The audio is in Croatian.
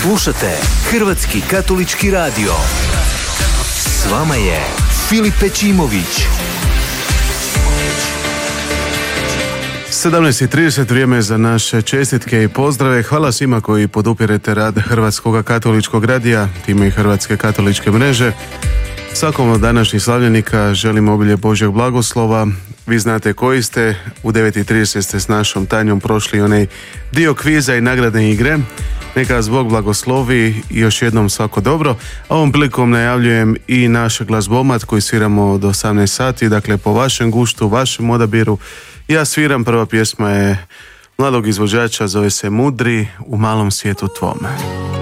Slušate Hrvatski katolički radio. S vama je Filip Pečimović. 17:30, vrijeme je za naše čestitke i pozdrave. Hvala svima koji podupirete rad Hrvatskog katoličkog radija, time i Hrvatske katoličke mreže. Svakom od današnjih slavljenika želim obilje Božjeg blagoslova. Vi znate koji ste, u 9:30 ste s našom Tanjom prošli onaj dio kviza i nagradne igre. Neka vas Bog blagoslovi i još jednom svako dobro. A ovom prilikom najavljujem i naš glazbomat koji sviramo do 18 sati, dakle po vašem guštu, vašem odabiru. Ja sviram, prva pjesma je mladog izvođača, zove se Mudri u malom svijetu tvome.